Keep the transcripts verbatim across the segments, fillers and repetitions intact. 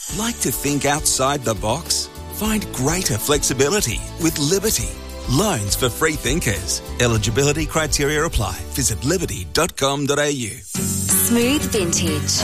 Like to think outside the box? Find greater flexibility with Liberty. Loans for free thinkers. Eligibility criteria apply. Visit liberty dot com dot a u. Smooth Vintage.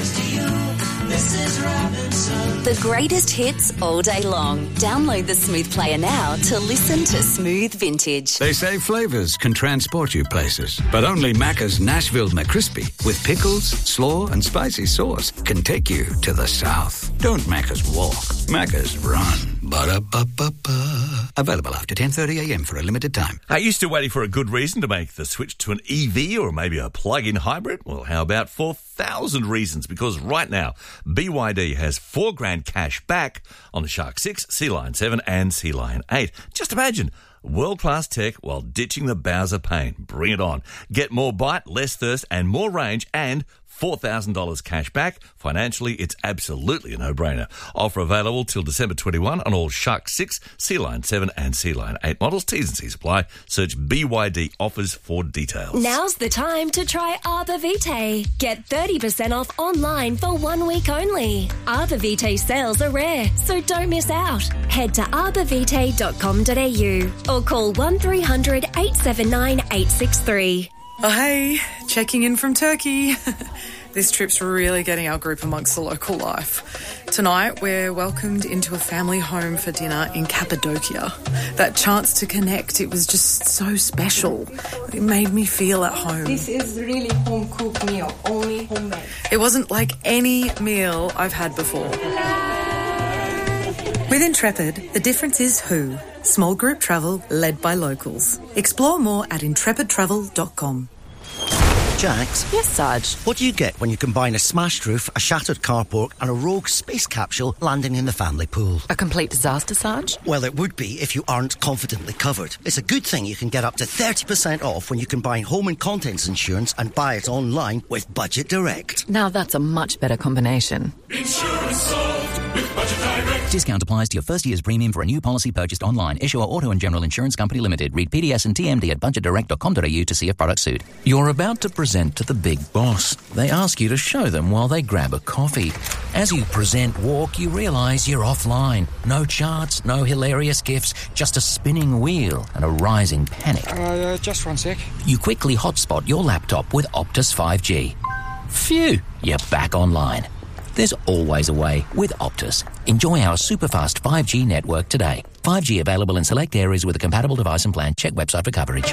The greatest hits all day long. Download the Smooth Player now to listen to Smooth Vintage. They say flavours can transport you places, but only Macca's Nashville McCrispy with pickles, slaw and spicy sauce can take you to the south. Don't Macca's walk, Macca's run. Ba-da-ba-ba-ba. Available after ten thirty a m for a limited time. Are you still waiting for a good reason to make the switch to an E V or maybe a plug-in hybrid? Well, how about four thousand reasons? Because right now, B Y D has four grand cash back on the Shark six, Sea Lion seven and Sea Lion eight. Just imagine, world-class tech while ditching the Bowser pain. Bring it on. Get more bite, less thirst and more range and four thousand dollars cash back. Financially, it's absolutely a no-brainer. Offer available till December twenty-first on all Shark six, Sea Lion seven and Sea Lion eight models. T's and C's apply. Search B Y D offers for details. Now's the time to try Arbor Vitae. Get thirty percent off online for one week only. Arbor Vitae sales are rare, so don't miss out. Head to arbor vitae dot com dot a u or call one three hundred eight seven nine eight six three. Oh, hey, checking in from Turkey. This trip's really getting our group amongst the local life. Tonight, we're welcomed into a family home for dinner in Cappadocia. That chance to connect, it was just so special. It made me feel at home. This is really home-cooked meal, only homemade. It wasn't like any meal I've had before. With Intrepid, the difference is who. Small group travel led by locals. Explore more at intrepid travel dot com. Jax? Yes, Sarge? What do you get when you combine a smashed roof, a shattered carport and a rogue space capsule landing in the family pool? A complete disaster, Sarge? Well, it would be if you aren't confidently covered. It's a good thing you can get up to thirty percent off when you combine home and contents insurance and buy it online with Budget Direct. Now that's a much better combination. Insurance solved with Budget Direct. Discount applies to your first year's premium for a new policy purchased online. Issuer Auto and General Insurance Company Limited. Read P D S and T M D at budget direct dot com dot a u to see if products suit. You're about to present to the big boss. They ask you to show them while they grab a coffee. As you present walk, you realise you're offline. No charts, no hilarious gifs, just a spinning wheel and a rising panic. Uh, just one sec. You quickly hotspot your laptop with Optus five G. Phew, you're back online. There's always a way with Optus. Enjoy our super-fast five G network today. five G available in select areas with a compatible device and plan. Check website for coverage.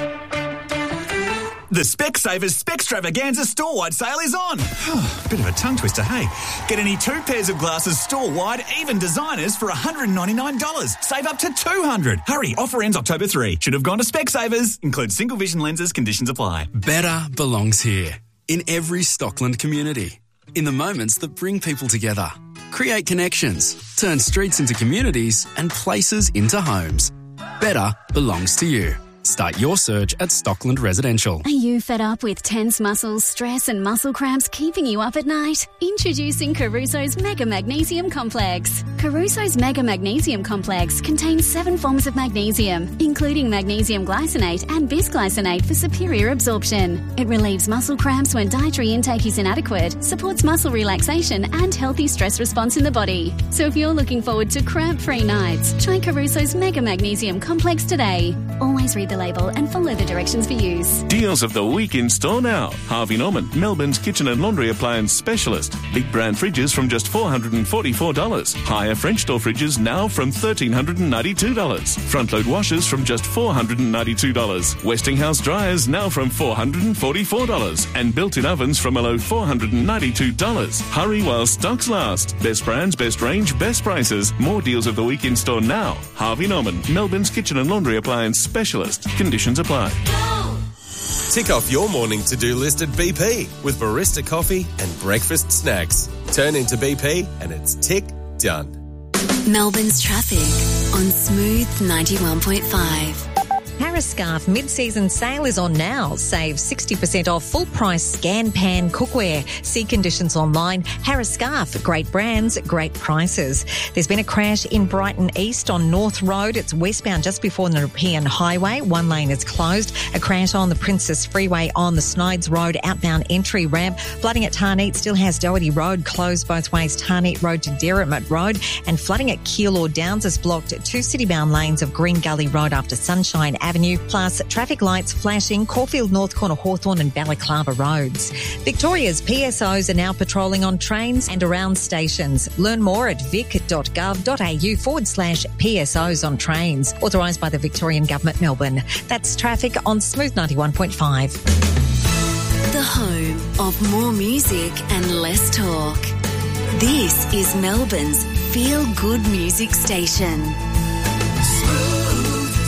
The Specsavers Spextravaganza store-wide sale is on. Bit of a tongue twister, hey? Get any two pairs of glasses store-wide, even designers, for one hundred ninety-nine dollars. Save up to two hundred dollars. Hurry, offer ends October third. Should have gone to Specsavers. Includes single vision lenses, conditions apply. Better belongs here, in every Stockland community. In the moments that bring people together. Create connections, turn streets into communities and places into homes. Better belongs to you. Start your search at Stockland Residential. Are you fed up with tense muscles, stress and muscle cramps keeping you up at night? Introducing Caruso's Mega Magnesium Complex. Caruso's Mega Magnesium Complex contains seven forms of magnesium, including magnesium glycinate and bisglycinate for superior absorption. It relieves muscle cramps when dietary intake is inadequate, supports muscle relaxation and healthy stress response in the body. So if you're looking forward to cramp-free nights, try Caruso's Mega Magnesium Complex today. Always read the label and follow the directions for use. Deals of the week in store now. Harvey Norman, Melbourne's kitchen and laundry appliance specialist. Big brand fridges from just four hundred forty-four dollars. Higher French door fridges now from one thousand three hundred ninety-two dollars. Front load washers from just four hundred ninety-two dollars. Westinghouse dryers now from four hundred forty-four dollars. And built-in ovens from a low four hundred ninety-two dollars. Hurry while stocks last. Best brands, best range, best prices. More deals of the week in store now. Harvey Norman, Melbourne's kitchen and laundry appliance specialist. Conditions apply. Tick off your morning to-do list at B P with barista coffee and breakfast snacks. Turn into B P and it's tick done. Melbourne's traffic on Smooth ninety-one point five. Harriscarf mid-season sale is on now. Save sixty percent off full-price Scan Pan cookware. See conditions online. Harriscarf, great brands, great prices. There's been a crash in Brighton East on North Road. It's westbound just before the Nepean Highway. One lane is closed. A crash on the Princess Freeway on the Snides Road outbound entry ramp. Flooding at Tarneet still has Doherty Road closed both ways. Tarneet Road to Derrimut Road. And flooding at Keilor Downs has blocked two city-bound lanes of Green Gully Road after Sunshine Avenue. Plus, traffic lights flashing Caulfield North Corner, Hawthorn and Balaclava Roads. Victoria's P S Os are now patrolling on trains and around stations. Learn more at vic.gov.au forward slash PSOs on trains. Authorised by the Victorian Government, Melbourne. That's traffic on Smooth ninety-one point five. The home of more music and less talk. This is Melbourne's Feel Good Music Station. Smooth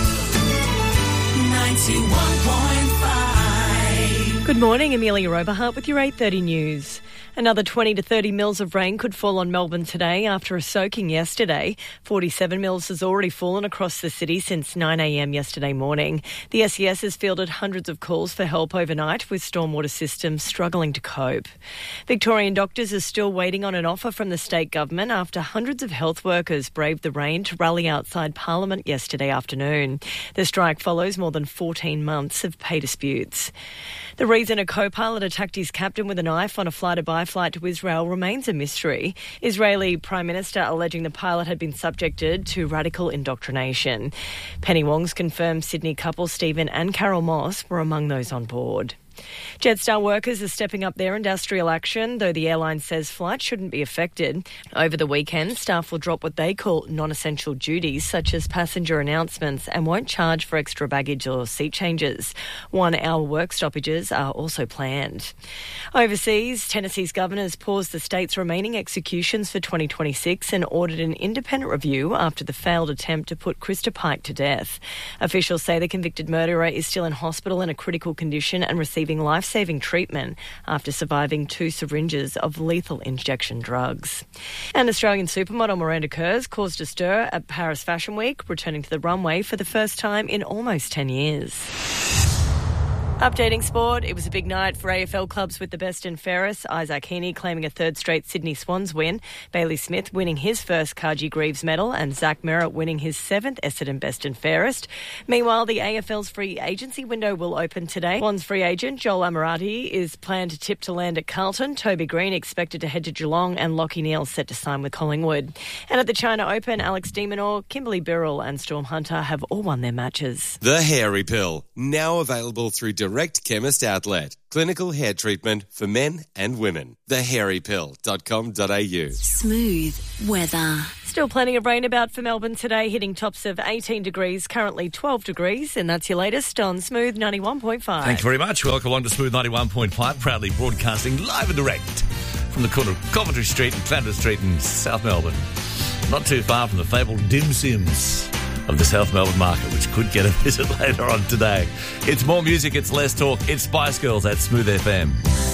ninety-one point five. Good morning, Amelia Roberhart with your eight thirty news. Another twenty to thirty mils of rain could fall on Melbourne today after a soaking yesterday. forty-seven mils has already fallen across the city since nine a m yesterday morning. The S E S has fielded hundreds of calls for help overnight, with stormwater systems struggling to cope. Victorian doctors are still waiting on an offer from the state government after hundreds of health workers braved the rain to rally outside Parliament yesterday afternoon. The strike follows more than fourteen months of pay disputes. The reason a co-pilot attacked his captain with a knife on a fly-to-by flight to Israel remains a mystery. Israeli Prime Minister alleging the pilot had been subjected to radical indoctrination. Penny Wong's confirmed Sydney couple Stephen and Carol Moss were among those on board. Jetstar workers are stepping up their industrial action, though the airline says flights shouldn't be affected. Over the weekend, staff will drop what they call non-essential duties, such as passenger announcements, and won't charge for extra baggage or seat changes. One-hour work stoppages are also planned. Overseas, Tennessee's governor has paused the state's remaining executions for twenty twenty-six and ordered an independent review after the failed attempt to put Krista Pike to death. Officials say the convicted murderer is still in hospital in a critical condition and receiving life-saving treatment after surviving two syringes of lethal injection drugs. And Australian supermodel Miranda Kerr caused a stir at Paris Fashion Week, returning to the runway for the first time in almost ten years. Updating sport, it was a big night for A F L clubs with the best and fairest. Isaac Heaney claiming a third straight Sydney Swans win, Bailey Smith winning his first Cargie Greaves medal, and Zach Merritt winning his seventh Essendon best and fairest. Meanwhile, the A F L's free agency window will open today. Swans free agent Joel Amirati is planned to tip to land at Carlton. Toby Green expected to head to Geelong, and Lockie Neal set to sign with Collingwood. And at the China Open, Alex de Minaur, Kimberly Birrell and Storm Hunter have all won their matches. The Hairy Pill, now available through Direct Chemist Outlet. Clinical hair treatment for men and women. the hairy pill dot com dot a u. Smooth weather. Still plenty of rain about for Melbourne today, hitting tops of eighteen degrees, currently twelve degrees, and that's your latest on Smooth ninety-one point five. Thank you very much. Welcome along to Smooth ninety-one point five, proudly broadcasting live and direct from the corner of Coventry Street and Clanders Street in South Melbourne. Not too far from the fabled Dim Sims of the South Melbourne market, which could get a visit later on today. It's more music, it's less talk. It's Spice Girls at Smooth F M.